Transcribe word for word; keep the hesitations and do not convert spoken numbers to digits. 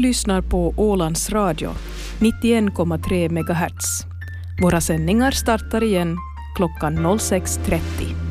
lyssnar på Ålands Radio, nittioen komma tre megahertz. Våra sändningar startar igen klockan noll sex trettio.